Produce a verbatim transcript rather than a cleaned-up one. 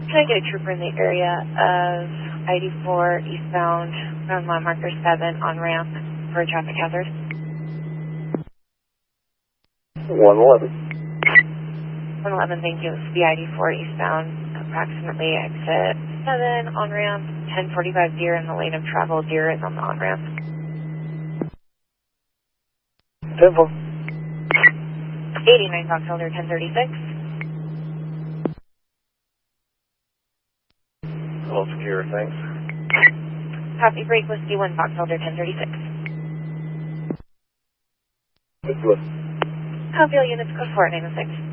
Can I get a trooper in the area of I eighty-four eastbound around mile marker seven on ramp for a traffic hazard? one eleven. one eleven, thank you. It's the I eighty-four eastbound, approximately exit seven on ramp, ten forty-five deer in the lane of travel. Deer is on the on ramp. ten four. eighty-nine Foxholder ten thirty-six. All secure, thanks. Copy, break whiskey one Foxholder ten thirty-six. Good. Copy, all units, code four nine oh six.